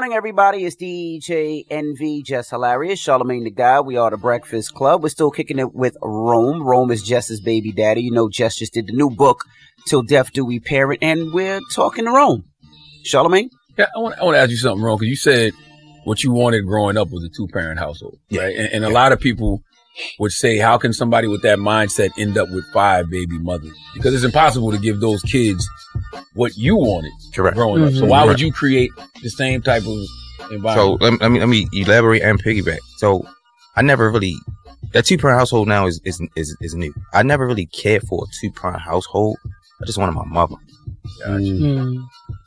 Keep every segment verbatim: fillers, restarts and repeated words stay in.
morning, everybody. It's D J N V, Jess Hilarious, Charlamagne the Guy. We are the Breakfast Club. We're still kicking it with Rome. Rome is Jess's baby daddy. You know, Jess just did the new book, Till Death Do We Parent, and we're talking to Rome. Charlamagne? Yeah, I want, I want to ask you something, Rome, because you said what you wanted growing up was a two-parent household, yeah. right? And, and a lot of people would say, how can somebody with that mindset end up with five baby mothers? Because it's impossible to give those kids what you wanted Correct. growing Mm-hmm. up. So why Correct. would you create the same type of environment? So let me, let me let me elaborate and piggyback. So I never really that two parent household now is is is, is new. I never really cared for a two parent household. I just wanted my mother. Gotcha. Mm.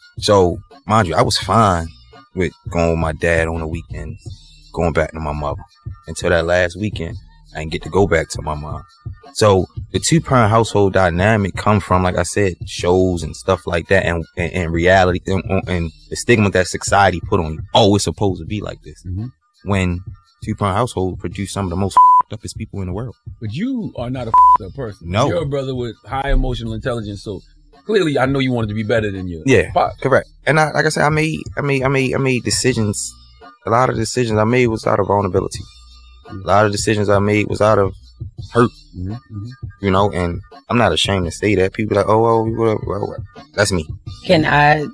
So mind you, I was fine with going with my dad on the weekends, going back to my mother. Until that last weekend, I didn't get to go back to my mom. So the two parent household dynamic come from, like I said, shows and stuff like that, and and, and reality and, and the stigma that society put on you. Oh, it's supposed to be like this. Mm-hmm. When two parent household produce some of the most uppest people in the world. But you are not a up person. No. You're a brother with high emotional intelligence, so clearly I know you wanted to be better than you. Yeah, Pop. correct. And I, like I said, I made, I made, I made, I made decisions. A lot of decisions I made was out of vulnerability. A lot of decisions I made was out of hurt. Mm-hmm. Mm-hmm. You know, and I'm not ashamed to say that. People are like, oh, oh, whatever, whatever. That's me. Can I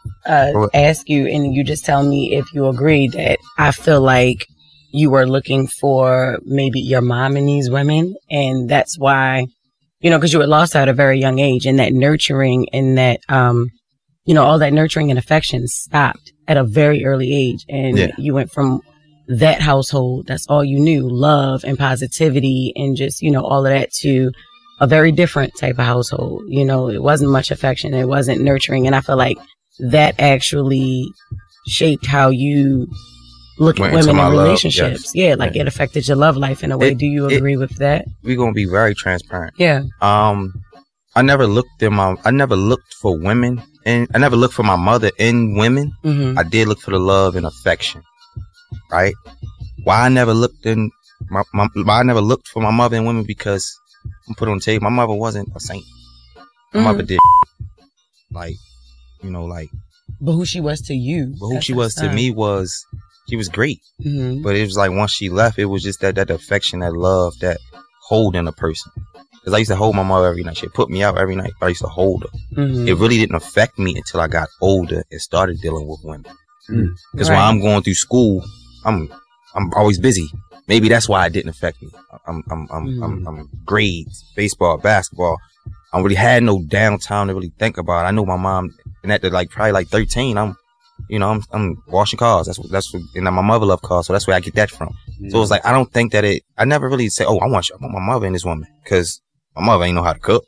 uh, ask you, and you just tell me if you agree that I feel like you were looking for maybe your mom in these women, and that's why, you know, because you were lost at a very young age, and that nurturing and that, um, you know, all that nurturing and affection stopped at a very early age, and Yeah. you went from that household, that's all you knew, love and positivity and just, you know, all of that, to a very different type of household. You know, it wasn't much affection, it wasn't nurturing, and I feel like that actually shaped how you look Went at into women my in love, relationships. yes. Yeah, like Yeah. it affected your love life in a way. It- Do you it- agree with that? We're gonna be very transparent. Yeah. Um, I never looked in my, I never looked for women, and I never looked for my mother in women. Mm-hmm. I did look for the love and affection, right? Why I never looked in my, my why I never looked for my mother in women, because I'm put on the table. My mother wasn't a saint. My Mhm. mother did like, you know, like, But who she was to you. but who she was to me was, she was great. Mm-hmm. But it was like once she left, it was just that that affection, that love, that holding a person. Because I used to hold my mother every night. She'd put me out every night, but I used to hold her. Mm-hmm. It really didn't affect me until I got older and started dealing with women. Because Right. while I'm going through school, I'm I'm always busy. Maybe that's why it didn't affect me. I'm I'm I'm Mm. I'm, I'm grades, baseball, basketball. I really had no downtime to really think about it. I know my mom, and at the, like probably like thirteen, I'm, you know, I'm I'm washing cars. That's what that's what, and my mother loved cars, so that's where I get that from. Mm. So it's like I don't think that it. I never really say, oh, I want I want my mother in this woman, because my mother ain't know how to cook.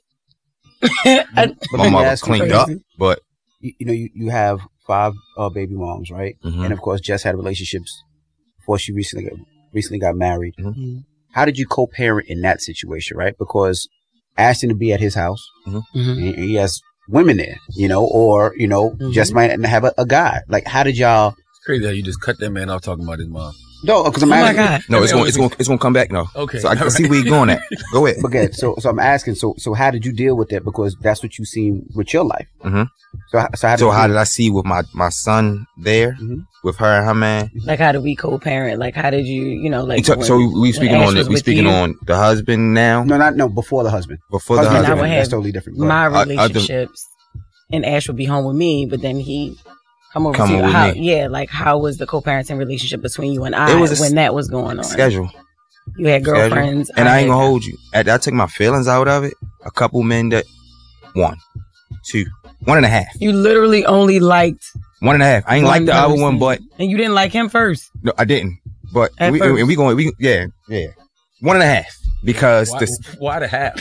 I- But My let me mother ask you cleaned crazy. up, but You, you know, you, you have five uh, baby moms, right? Mhm. And of course, Jess had relationships before she recently got, recently got married. Mhm. How did you co-parent in that situation, right? Because asking to be at his house, Mhm. Mhm. and he has women there, you know, or, you know, Mhm. Jess might have a, a guy. Like, how did y'all? It's crazy how you just cut that man off talking about his mom. No, because I'm Oh my asking. God. no, it's gonna it's gonna it's gonna come back now. Okay. So I can all see right. where you're going at. Go ahead. Okay, so so I'm asking. So so how did you deal with that? Because that's what you seen with your life. Mhm. So h- so how did So you how deal- did I see with my my son there Mhm. with her and her man? Like, how did we co-parent? Like, how did you, you know, like, So, when- so we when speaking Ash on was it. We with speaking you? on the husband now. No, not no before the husband. Before the Husband, I husband. would that's have totally different. Go my ahead. I- I do- relationships, and Ash would be home with me, but then he come over Come to you. with How, me. yeah, like, how was the co-parenting relationship between you and I It was a s- when that was going on? Schedule. You had Schedule. girlfriends, And I ain't had- gonna hold you. At, I took my feelings out of it. A couple men that one, two, one and a half, You literally only liked one and a half. I ain't one like the other person. one, but and you didn't like him first. no, I didn't. But At we, first. and we going, we yeah, yeah, one and a half because Why, the why the half?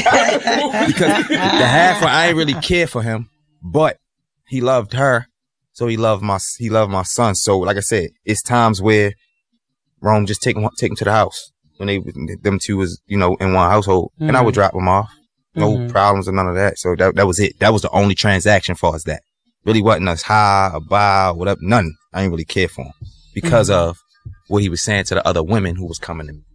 because the half where I ain't really care for him, but he loved her, so he loved my he loved my son. So like I said, it's times where Rome just take him take him to the house when they them two was you know in one household, and I would Mhm. drop them off, no Mhm. problems or none of that. So that that was it. That was the only transaction for us. That really wasn't us high or buy or whatever. None. I didn't really care for him because Mhm. of what he was saying to the other women who was coming to me.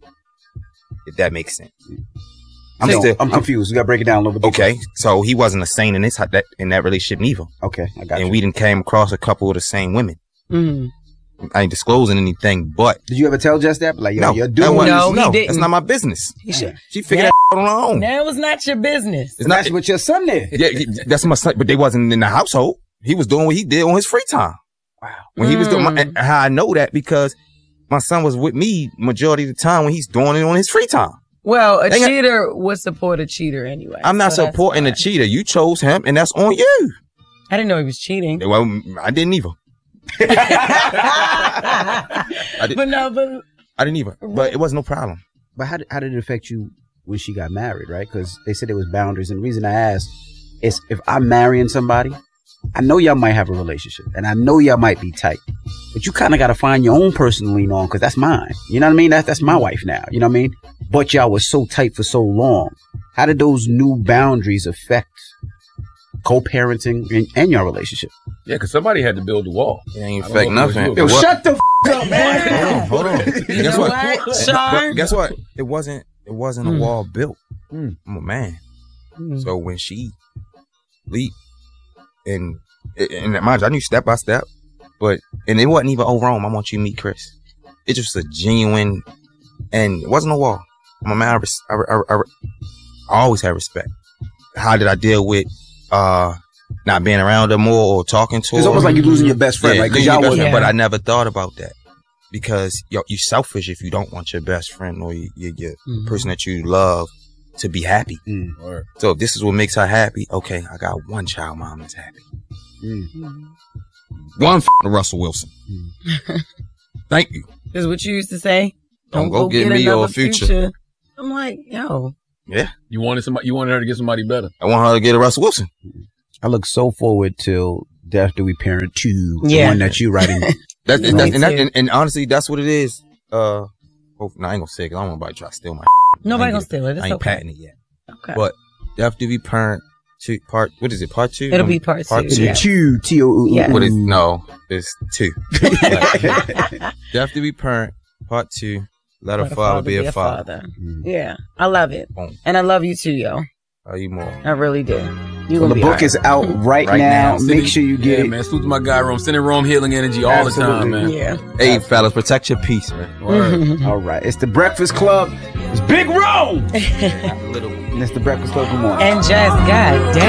If that makes sense. I'm So, still I'm confused. We got to break it down a little bit. deeper. Okay, so he wasn't a saint in this that in that relationship neither, Okay, I got and you. we didn't came across a couple of the same women. Mhm. I ain't disclosing anything, but Did you ever tell Jess that? Like, yo, no, you're that doing wasn't- No, he no, didn't. that's not my business. He should. She figured That- that out on her own. That was not your business. It's not. That's what your son did. Yeah, he- that's my son, but they wasn't in the household. He was doing what he did on his free time. Wow. When he was doing my, Mm. and how I know that because my son was with me majority of the time when he's doing it on his free time. Well, a They got- cheater would support a cheater anyway. I'm not so that's supporting a fine. cheater. You chose him, and that's on you. I didn't know he was cheating. Well, I didn't either. I, did, But no, but I didn't either. But it was no problem. But how did, how did it affect you when she got married, right? Because they said there was boundaries. And the reason I asked is if I'm marrying somebody, I know y'all might have a relationship. And I know y'all might be tight. But you kind of got to find your own person to lean on because that's mine. You know what I mean? That's, that's my wife now. You know what I mean? But y'all was so tight for so long. How did those new boundaries affect co-parenting and, and your relationship? Yeah, because somebody had to build the wall. It ain't I don't affect know if it was nothing. you. It Yo, wa- shut the f- up, man. Hold on, hold on. You Guess know what? what, Sean? But guess what? It wasn't. It wasn't a Mm. wall built. Mm. I'm a man. Mm. So when she leave, and and mind you, I knew step by step, but and it wasn't even oh Rome, I want you to meet Chris. It just a genuine, and it wasn't a wall. I'm a man. I, res- I, I, I, I always had respect. How did I deal with uh not being around her more or talking to her? It's almost like you're losing your best friend, Yeah, right? Because losing y'all your best was friend, Yeah. but I never thought about that because yo, you're selfish if you don't want your best friend or your, your, your Mhm. person that you love to be happy. Mm, Or, So if this is what makes her happy, okay, I got one child mom that's happy. mm. One f- Russell Wilson. Thank you. Is what you used to say. Don't go get me your another future. I'm like, yo. you wanted somebody. You wanted her to get somebody better. I want her to get a Russell Wilson. I look so forward till Death Do We Parent two, the Yeah. one that you writing. That's, Me that's and, that, too. and, and honestly, that's what it is. Uh, oh, no, I ain't gonna say it 'cause I don't want nobody to try to steal my. Nobody I ain't gonna get- steal it. I It's ain't okay. patting it yet. Okay. But Death Do We Parent two part. What is it? Part two. It'll be part two, Is yeah. it two? T O. Yeah. What is no? It's two. Death Do We Parent Part two. Let a Let father be a father. father. Mm. Yeah. I love it. Boom. And I love you too, yo. Are you more? I really do. You Well, gonna the be book all is out right, Right now. now. Make Sending- sure you get yeah, it. man. Salute to my guy Rome. Sending Rome healing energy all the time, Absolutely. man. Yeah. Hey, fellas, protect your peace, man. Word. All right, it's the Breakfast Club. It's Big Rome. Little. And it's the Breakfast Club. Good morning. And just God damn.